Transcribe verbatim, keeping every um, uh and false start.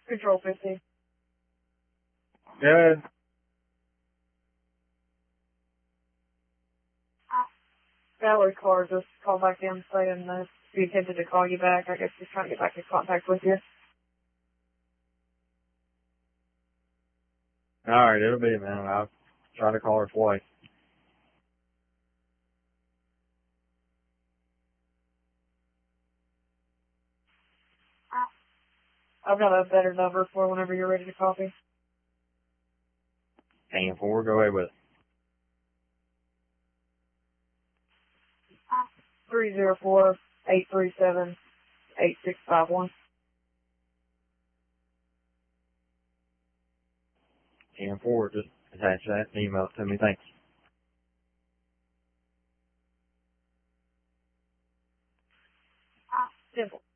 Control fifty. Good. Valerie Carr just called back in saying that she attempted to call you back. I guess she's trying to get back in contact with you. Alright, it'll be a minute. I'll try to call her twice. I've got a better number for whenever you're ready to copy. ten four, go ahead with it. three zero four, eight three seven, eight six five one. ten four, just attach that and email it to me. Thanks. Simple.